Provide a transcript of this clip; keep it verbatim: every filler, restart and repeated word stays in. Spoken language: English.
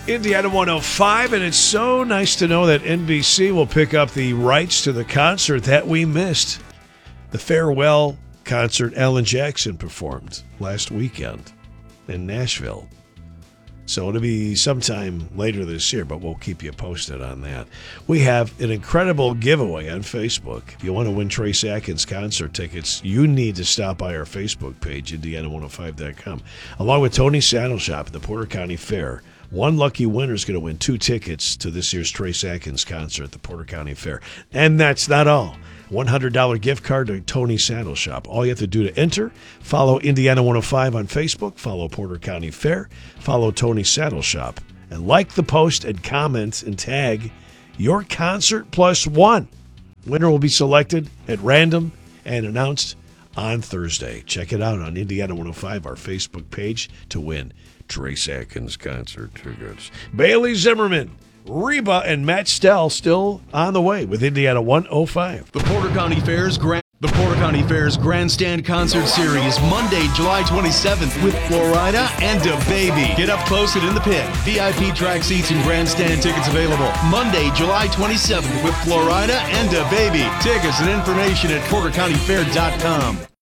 Indiana one oh five, and it's so nice to know that N B C will pick up the rights to the concert that we missed. The farewell concert Alan Jackson performed last weekend in Nashville. So it'll be sometime later this year, but we'll keep you posted on that. We have an incredible giveaway on Facebook. If you want to win Trace Atkins concert tickets, you need to stop by our Facebook page, Indiana one oh five dot com. Along with Tony Saddle Shop at the Porter County Fair, one lucky winner is going to win two tickets to this year's Trace Atkins concert at the Porter County Fair. And that's not all. one hundred dollars gift card to Tony Saddle Shop. All you have to do to enter, follow Indiana one oh five on Facebook, follow Porter County Fair, follow Tony Saddle Shop, and like the post and comment and tag your concert plus one. Winner will be selected at random and announced on Thursday. Check it out on Indiana one oh five, our Facebook page, to win Trace Atkins concert tickets. Bailey Zimmerman, Reba, and Matt Stell still on the way with Indiana one oh five. The Porter County Fair's Grand The Porter County Fair's Grandstand Concert Series, Monday, July twenty-seventh, with Florida and DaBaby. Get up close and in the pit. V I P track seats and grandstand tickets available. Monday, July twenty-seventh, with Florida and DaBaby. Tickets and information at porter county fair dot com.